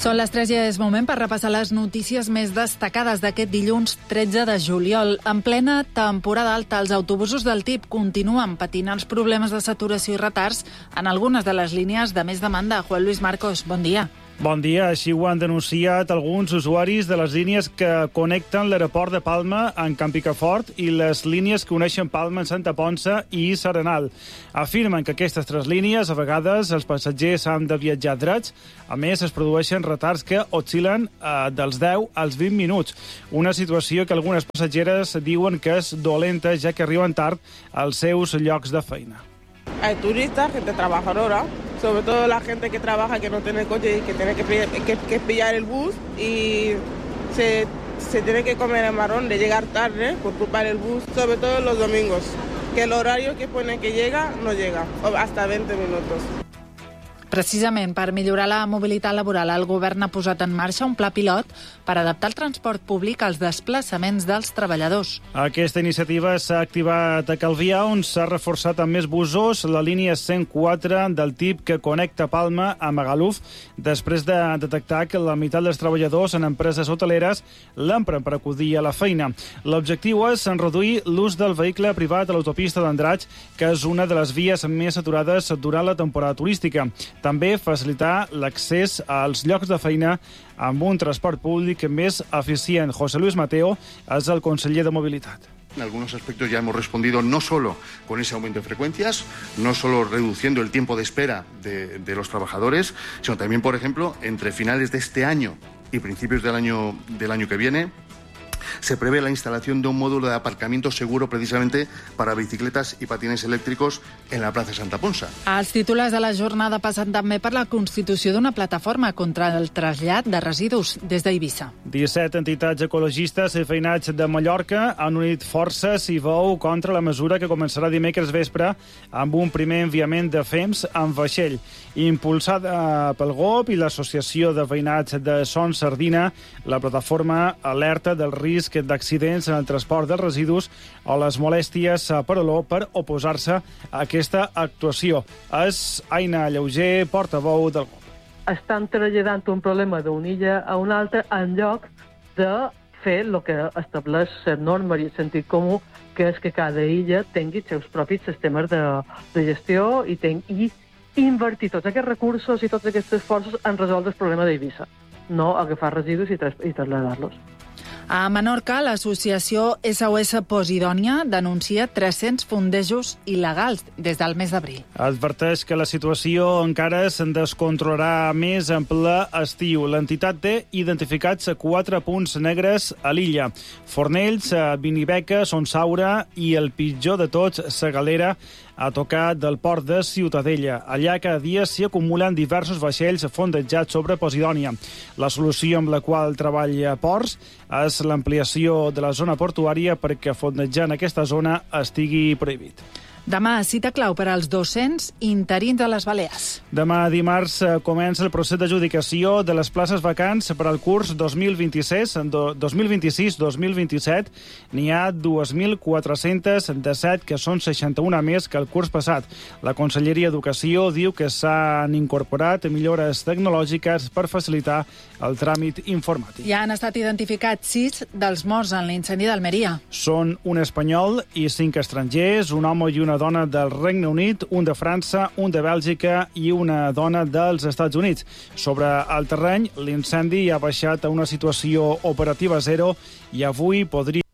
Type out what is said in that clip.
Són les 3 i és moment per repassar les notícies més destacades d'aquest dilluns 13 de juliol. En plena temporada alta, els autobusos del TIP continuen patint els problemes de saturació i retards en algunes de les línies de més demanda. Juan Luis Marcos, bon dia. Bon dia. Així ho han denunciat alguns usuaris de les línies que connecten l'aeroport de Palma amb Camp Picafort i les línies que uneixen Palma amb Santa Ponça i S'Arenal. Afirmen que aquestes 3 línies, a vegades, els passatgers han de viatjar drets. A més, es produeixen retards que oscil·len dels 10 als 20 minuts. Una situació que algunes passatgeres diuen que és dolenta, ja que arriben tard als seus llocs de feina. Hay turistas, gente trabajadora, sobre todo la gente que trabaja, que no tiene coche y que tiene que pillar el bus y se tiene que comer el marrón de llegar tarde por culpa del bus, sobre todo los domingos, que el horario que pone que llega, no llega, o hasta 20 minutos. Precisament per millorar la mobilitat laboral, el govern ha posat en marxa un pla pilot per adaptar el transport públic als desplaçaments dels treballadors. Aquesta iniciativa s'ha activat a Calvià, on s'ha reforçat amb més busos la línia 104 del TIP que connecta Palma a Magaluf, després de detectar que la meitat dels treballadors en empreses hoteleres l'empren per acudir a la feina. L'objectiu és reduir l'ús del vehicle privat a l'autopista d'Andratx, que és una de les vies més saturades durant la temporada turística. També facilitar l'accés als llocs de feina amb un transport públic més eficient. José Luis Mateo és el conseller de Mobilitat. En algunos aspectos ya hemos respondido no solo con ese aumento de frecuencias, no solo reduciendo el tiempo de espera de los trabajadores, sino también, por ejemplo, entre finales de este año y principios del año que viene, se prevé la instalación de un módulo de aparcamiento seguro precisamente para bicicletas y patines eléctricos en la plaça Santa Ponça. Els titulars de la jornada passen també per la constitució d'una plataforma contra el trasllat de residus des d'Eivissa. 17 entitats ecologistes i veïnats de Mallorca han unit forces i veu contra la mesura que començarà dimecres vespre amb un primer enviament de fems amb vaixell. Impulsada pel GOP i l'Associació de Veïnats de Son Sardina, la plataforma alerta del risc d'accidents en el transport dels residus o les molèsties per olor per oposar-se a aquesta actuació. És Aina Lleuger, portaveu del GOP. Estan traslladant un problema d'una illa a una altra en lloc de fer el que estableix la norma i el sentit comú, que és que cada illa tingui els seus propis sistemes de gestió i invertir tots aquests recursos i tots aquests esforços en resoldre el problema d'Eivissa, no agafar residus i traslladar-los. A Menorca, l'associació SOS Posidònia denuncia 300 fondejos il·legals des del mes d'abril. Adverteix que la situació encara se'n descontrolarà més en ple estiu. L'entitat té identificats 4 punts negres a l'illa: Fornells, Binibeca, Son Saura i, el pitjor de tots, la Galera, a tocar del port de Ciutadella. Allà cada dia s'hi acumulen diversos vaixells fondejats sobre Posidònia. La solució amb la qual treballa Ports és l'ampliació de la zona portuària perquè fondejar en aquesta zona estigui prohibit. Demà, cita clau per als docents interins a les Balears. Demà, dimarts, comença el procés d'adjudicació de les places vacants per al curs 2026-2027. N'hi ha 2.417, que són 61 més que el curs passat. La Conselleria d'Educació diu que s'han incorporat millores tecnològiques per facilitar el tràmit informàtic. Ja han estat identificats 6 dels morts en l'incendi d'Almeria. Són un espanyol i 5 estrangers, un home i una dona del Regne Unit, un de França, un de Bèlgica i una dona dels Estats Units. Sobre el terreny, l'incendi ha baixat a una situació operativa 0 i avui podria